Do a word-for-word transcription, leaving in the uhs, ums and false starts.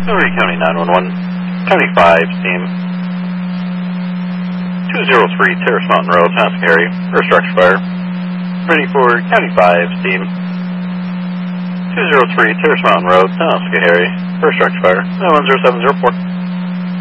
Missouri County nine one one, County five, team two zero three Terrace Mountain Road, Pascahary, first structure fire. Ready for County five, team two zero three Terrace Mountain Road, Pascahary, first structure fire, nine one zero seven zero four.